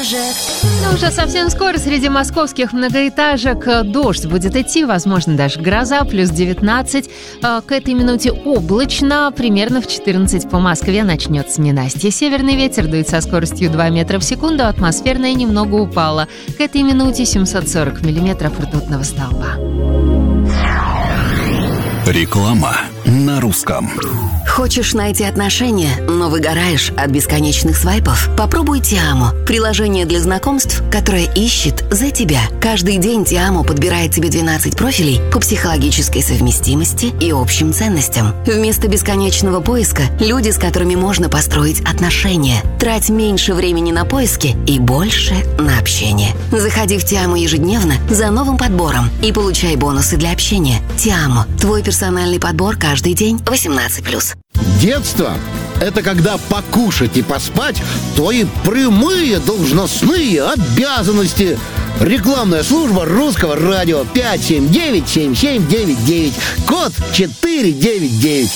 Ну, уже совсем скоро среди московских многоэтажек дождь будет идти, возможно, даже гроза, плюс 19. К этой минуте облачно, примерно в 14 по Москве начнется ненастье. Северный ветер дует со скоростью 2 метра в секунду, атмосферная немного упала. К этой минуте 740 миллиметров ртутного столба. Реклама на русском. Хочешь найти отношения, но выгораешь от бесконечных свайпов? Попробуй Тиамо. Приложение для знакомств, которое ищет за тебя. Каждый день Тиамо подбирает тебе 12 профилей по психологической совместимости и общим ценностям. Вместо бесконечного поиска – люди, с которыми можно построить отношения. Трать меньше времени на поиски и больше на общение. Заходи в Тиамо ежедневно за новым подбором и получай бонусы для общения. Тиамо – твой персональный подбор каждый день 18+. Детство – это когда покушать и поспать – твои прямые должностные обязанности. Рекламная служба Русского радио 579-7799. Код 499.